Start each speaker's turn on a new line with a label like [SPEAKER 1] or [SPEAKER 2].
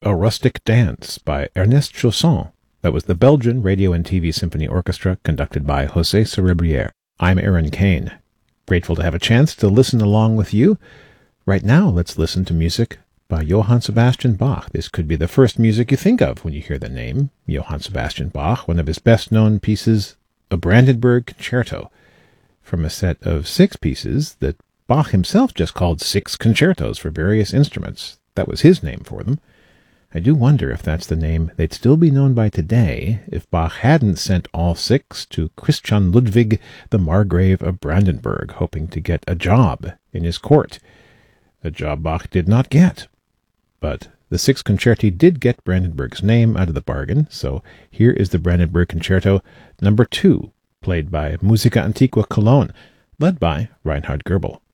[SPEAKER 1] A Rustic Dance by Ernest Chausson. That was the Belgian Radio and TV Symphony Orchestra conducted by José Cerebriere. I'm Aaron Kane. Grateful to have a chance to listen along with you. Right now, let's listen to music by Johann Sebastian Bach. This could be the first music you think of when you hear the name Johann Sebastian Bach, one of his best-known pieces, a Brandenburg Concerto, from a set of 6 pieces that Bach himself just called 6 concertos for various instruments. That was his name for them. I do wonder if that's the name they'd still be known by today if Bach hadn't sent all 6 to Christian Ludwig, the Margrave of Brandenburg, hoping to get a job in his court. A job Bach did not get. But the 6 concerti did get Brandenburg's name out of the bargain, so here is the Brandenburg Concerto number 2, played by Musica Antiqua Cologne, led by Reinhard Goebel.